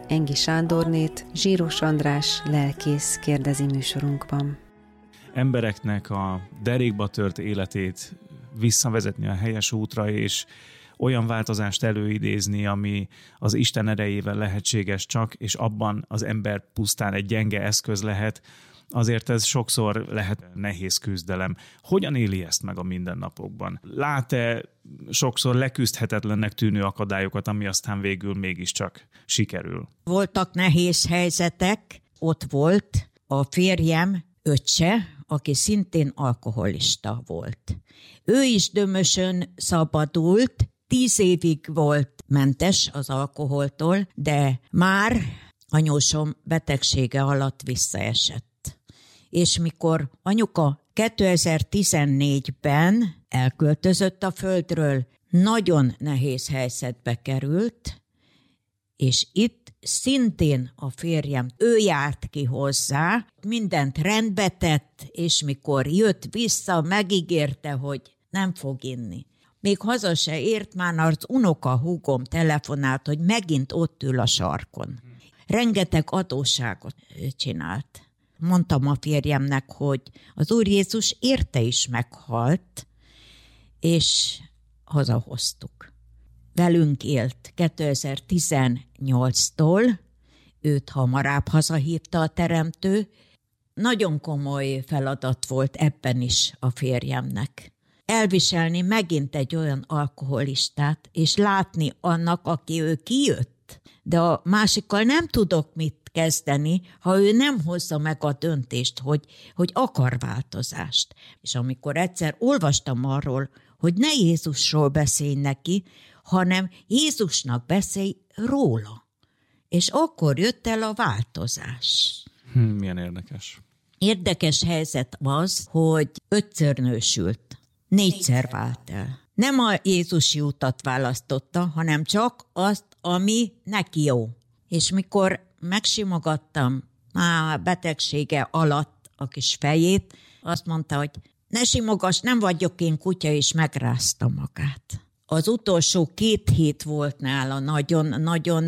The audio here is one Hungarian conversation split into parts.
Engi Sándornét Zsíros András lelkész kérdezi műsorunkban. Embereknek a derékba tört életét visszavezetni a helyes útra, és olyan változást előidézni, ami az Isten erejével lehetséges csak, és abban az ember pusztán egy gyenge eszköz lehet, azért ez sokszor lehet nehéz küzdelem. Hogyan éli ezt meg a mindennapokban? Lát-e sokszor leküzdhetetlennek tűnő akadályokat, ami aztán végül mégiscsak sikerül? Voltak nehéz helyzetek, ott volt a férjem öccse, aki szintén alkoholista volt. Ő is dömösön szabadult, 10 évig volt mentes az alkoholtól, de már anyósom betegsége alatt visszaesett. És mikor anyuka 2014-ben elköltözött a földről, nagyon nehéz helyzetbe került, és itt szintén a férjem, ő járt ki hozzá, mindent rendbe tett, és mikor jött vissza, megígérte, hogy nem fog inni. Még haza se ért, már az unoka húgom telefonált, hogy megint ott ül a sarkon. Rengeteg adósságot csinált. Mondtam a férjemnek, hogy az Úr Jézus érte is meghalt, és hazahoztuk. Velünk élt 2018-tól, őt hamarabb hazahívta a teremtő. Nagyon komoly feladat volt ebben is a férjemnek. Elviselni megint egy olyan alkoholistát, és látni annak, aki ő kijött, de a másikkal nem tudok mit kezdeni, ha ő nem hozza meg a döntést, hogy akar változást. És amikor egyszer olvastam arról, hogy ne Jézusról beszélj neki, hanem Jézusnak beszélj róla. És akkor jött el a változás. Milyen érdekes. Érdekes helyzet az, hogy 5-ször nősült, 4-szer vált el. Nem a Jézusi utat választotta, hanem csak azt, ami neki jó. És mikor megsimogattam a betegsége alatt a kis fejét, azt mondta, hogy ne simogass, nem vagyok én kutya, és megrázta magát. Az utolsó 2 hét volt nála, nagyon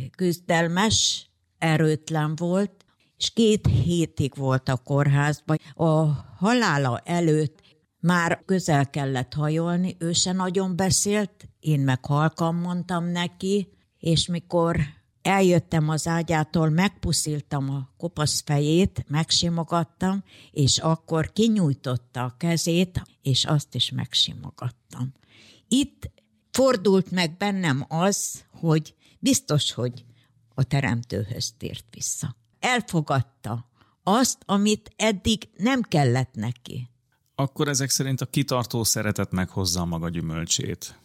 küzdelmes, erőtlen volt, és 2 hétig volt a kórházban. A halála előtt már közel kellett hajolni, ő se nagyon beszélt, én meg halkan mondtam neki, és mikor eljöttem az ágyától, megpusziltam a kopasz fejét, megsimogattam, és akkor kinyújtotta a kezét, és azt is megsimogattam. Itt fordult meg bennem az, hogy biztos, hogy a teremtőhöz tért vissza. Elfogadta azt, amit eddig nem kellett neki. Akkor ezek szerint a kitartó szeretet meghozza a maga gyümölcsét.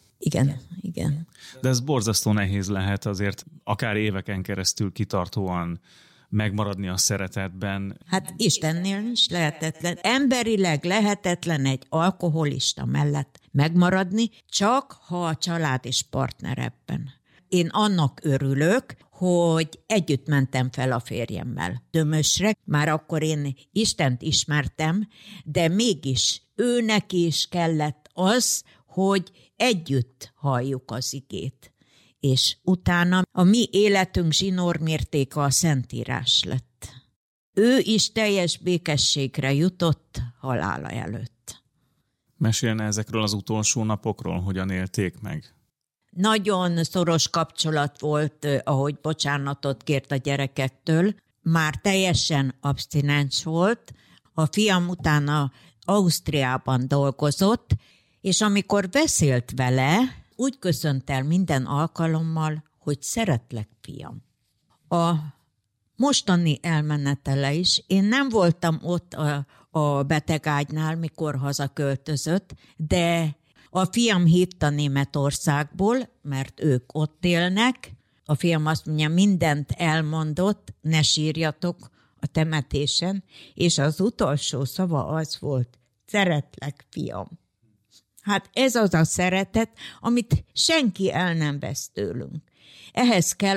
Igen. De ez borzasztó nehéz lehet azért, akár éveken keresztül kitartóan megmaradni a szeretetben. Hát Istennél is lehetetlen. Emberileg lehetetlen egy alkoholista mellett megmaradni, csak ha a család is partner ebben. Én annak örülök, hogy együtt mentem fel a férjemmel Dömösre. Már akkor én Istent ismertem, de mégis őnek is kellett az, hogy együtt halljuk az igét. És utána a mi életünk zsinórmértéke a Szentírás lett. Ő is teljes békességre jutott halála előtt. Mesélne ezekről az utolsó napokról, hogyan élték meg? Nagyon szoros kapcsolat volt, ahogy bocsánatot kért a gyerekektől. Már teljesen abstinens volt. A fiam utána Ausztriában dolgozott, és amikor beszélt vele, úgy köszönt el minden alkalommal, hogy szeretlek, fiam. A mostani elmenetele is, én nem voltam ott a betegágynál, mikor hazaköltözött, de a fiam hívta Németországból, mert ők ott élnek. A fiam azt mondja, mindent elmondott, ne sírjatok a temetésen, és az utolsó szava az volt, szeretlek, fiam. Hát ez az a szeretet, amit senki el nem vesz tőlünk. Ehhez kell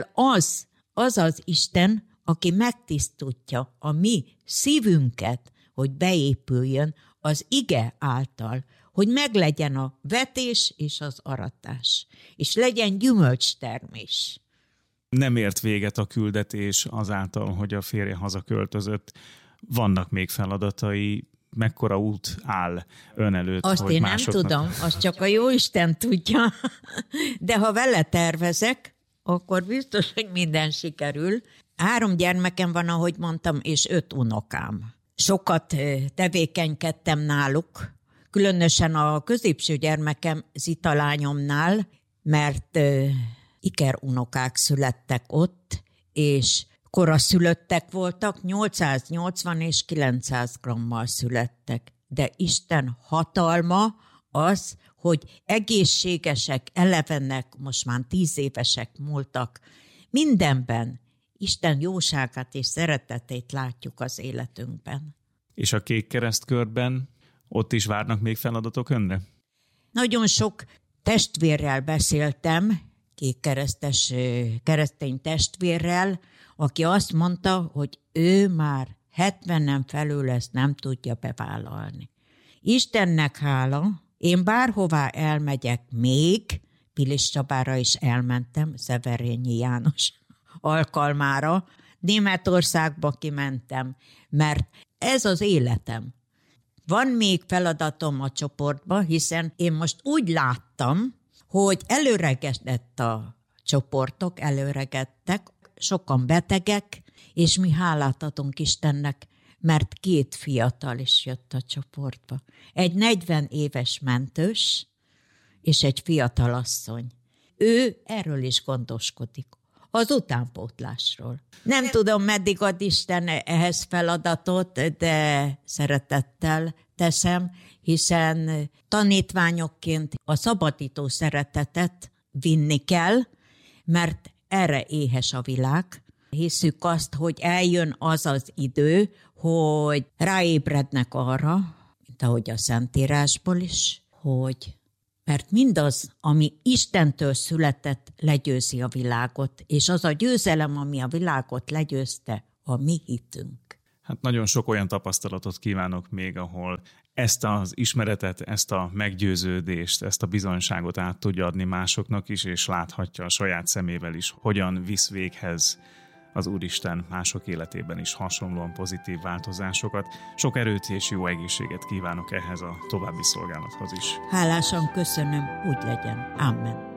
az Isten, aki megtisztítja a mi szívünket, hogy beépüljön az ige által, hogy meglegyen a vetés és az aratás, és legyen gyümölcstermés. Nem ért véget a küldetés azáltal, hogy a férje hazaköltözött. Vannak még feladatai, mekkora út áll ön előtt? Azt hogy én másoknak... nem tudom, azt csak a Jóisten tudja. De ha vele tervezek, akkor biztos, hogy minden sikerül. 3 gyermekem van, ahogy mondtam, és 5 unokám. Sokat tevékenykedtem náluk, különösen a középső gyermekem Zita lányomnál, mert ikerunokák születtek ott, és koraszülöttek voltak, 880 és 900 grammal születtek. De Isten hatalma az, hogy egészségesek, elevenek, most már 10 évesek múltak. Mindenben Isten jóságát és szeretetét látjuk az életünkben. És a Kék Keresztkörben ott is várnak még feladatok önre? Nagyon sok testvérrel beszéltem, keresztény testvérrel, aki azt mondta, hogy ő már 70-en felül ezt nem tudja bevállalni. Istennek hála, én bárhová elmegyek még, Pilis Csabára is elmentem, Szeverényi János alkalmára, Németországba kimentem, mert ez az életem. Van még feladatom a csoportba, hiszen én most úgy láttam, hogy előregedett a csoportok, előregedtek, sokan betegek, és mi hálát adunk Istennek, mert 2 fiatal is jött a csoportba. Egy 40 éves mentős, és egy fiatal asszony. Ő erről is gondoskodik, az utánpótlásról. Nem tudom, meddig ad Isten ehhez feladatot, de szeretettel teszem, hiszen tanítványokként a szabadító szeretetet vinni kell, mert erre éhes a világ. Hisszük azt, hogy eljön az az idő, hogy ráébrednek arra, mint ahogy a Szentírásból is, hogy mert mindaz, ami Istentől született, legyőzi a világot, és az a győzelem, ami a világot legyőzte, a mi hitünk. Hát nagyon sok olyan tapasztalatot kívánok még, ahol ezt az ismeretet, ezt a meggyőződést, ezt a bizonyságot át tudja adni másoknak is, és láthatja a saját szemével is, hogyan visz véghez az Úristen mások életében is hasonlóan pozitív változásokat. Sok erőt és jó egészséget kívánok ehhez a további szolgálathoz is. Hálásan köszönöm, úgy legyen. Amen.